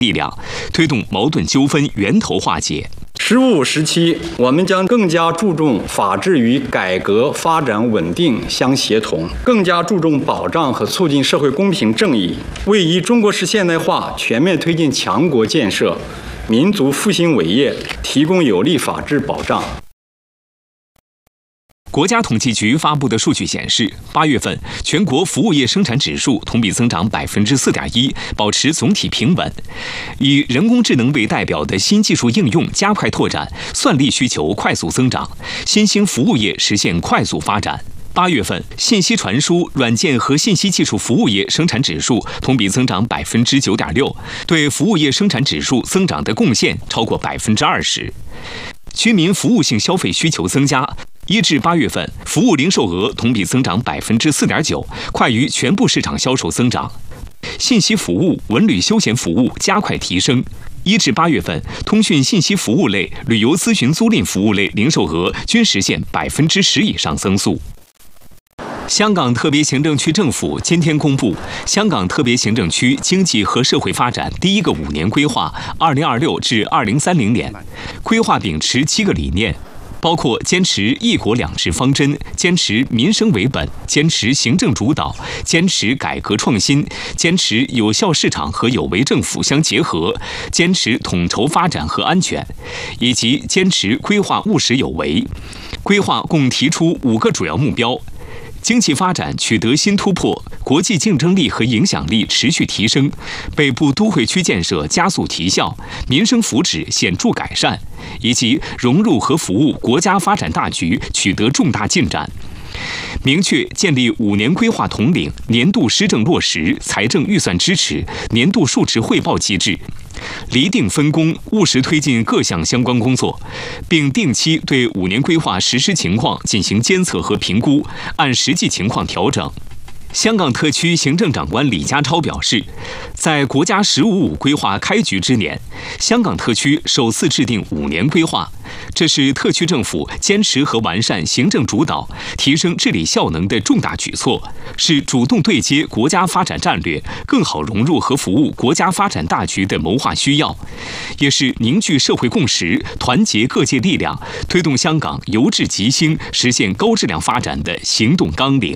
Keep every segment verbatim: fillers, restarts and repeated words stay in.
力量，推动矛盾纠纷源头化解。 十五时期，我们将更加注重法治与改革发展稳定相协同，更加注重保障和促进社会公平正义，为以中国式现代化全面推进强国建设、民族复兴伟业提供有力法治保障。 国家统计局发布的数据显示，八月份全国服务业生产指数同比增长百分之四点一，保持总体平稳。以人工智能为代表的新技术应用加快拓展，算力需求快速增长，新兴服务业实现快速发展。八月份，信息传输、软件和信息技术服务业生产指数同比增长百分之九点六，对服务业生产指数增长的贡献超过百分之二十。居民服务性消费需求增加。一至八月份，服务零售额同比增长百分之四点九，快于全部市场销售增长。信息服务、文旅休闲服务加快提升。一至八月份，通讯信息服务类、旅游咨询租赁服务类零售额均实现百分之十以上增速。香港特别行政区政府今天公布香港特别行政区经济和社会发展第一个五年规划（二零二六至二零三零年）。规划秉持七个理念，包括坚持一国两制方针，坚持民生为本，坚持行政主导，坚持改革创新，坚持有效市场和有为政府相结合，坚持统筹发展和安全，以及坚持规划务实有为。规划共提出五个主要目标：经济发展取得新突破，国际竞争力和影响力持续提升，北部都会区建设加速提效，民生福祉显著改善，以及融入和服务国家发展大局取得重大进展。明确建立五年规划统领、年度施政落实、财政预算支持、年度数值汇报机制，厘定分工，务实推进各项相关工作，并定期对五年规划实施情况进行监测和评估，按实际情况调整。香港特区行政长官李家超表示，在国家“十五五”规划开局之年，香港特区首次制定五年规划，这是特区政府坚持和完善行政主导、提升治理效能的重大举措，是主动对接国家发展战略、更好融入和服务国家发展大局的谋划需要，也是凝聚社会共识、团结各界力量，推动香港由治及兴、实现高质量发展的行动纲领。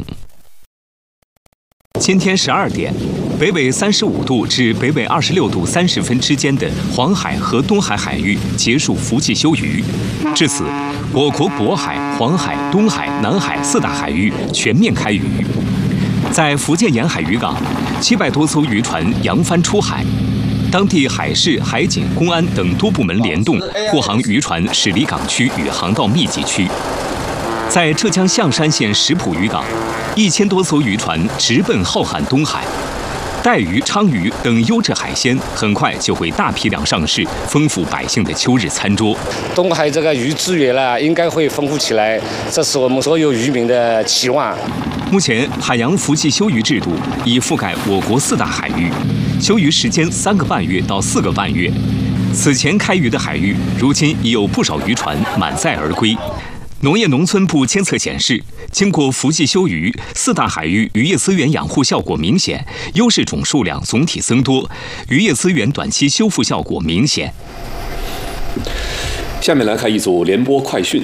今天十二点，北纬三十五度至北纬二十六度三十分之间的黄海和东海海域结束伏季休渔。至此，我国渤海、黄海、东海、南海四大海域全面开渔。在福建沿海渔港，七百多艘渔船扬帆出海，当地海事、海警、公安等多部门联动护航渔船驶离港区与航道密集区。在浙江象山县石浦渔港，一千多艘渔船直奔浩瀚东海，带鱼、鲳鱼等优质海鲜很快就会大批量上市，丰富百姓的秋日餐桌。 东海这个鱼资源呢，应该会丰富起来，这是我们所有渔民的期望。 目前，海洋伏季休渔制度已覆盖我国四大海域，休渔时间三个半月到四个半月。此前开渔的海域，如今已有不少渔船满载而归。农业农村部监测显示，经过伏季休渔，四大海域渔业资源养护效果明显，优势种数量总体增多，渔业资源短期修复效果明显。 下面来看一组联播快讯。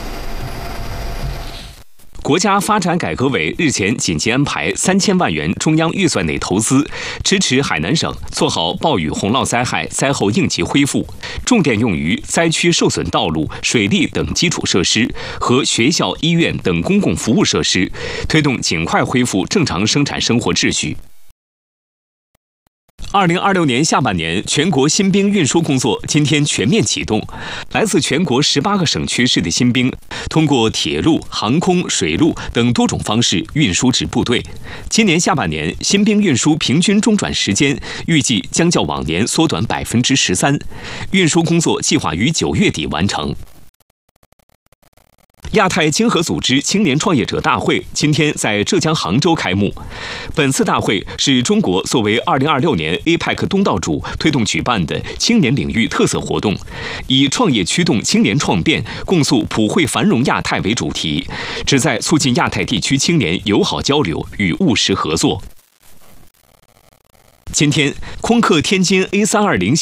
国家发展改革委日前紧急安排三千万元中央预算内投资，支持海南省做好暴雨洪涝灾害灾后应急恢复，重点用于灾区受损道路、水利等基础设施和学校、医院等公共服务设施，推动尽快恢复正常生产生活秩序。二零二六年下半年，全国新兵运输工作今天全面启动。来自全国十八个省区市的新兵，通过铁路、航空、水路等多种方式运输至部队。今年下半年，新兵运输平均中转时间预计将较往年缩短百分之十三。运输工作计划于九月底完成。亚太经合组织青年创业者大会今天在浙江杭州开幕。本次大会是中国作为二零二六年 A P E C 东道主推动举办的青年领域特色活动，以创业驱动青年创变，共塑普惠繁荣亚太为主题，旨在促进亚太地区青年友好交流与务实合作。今天，空客天津 A 三二零系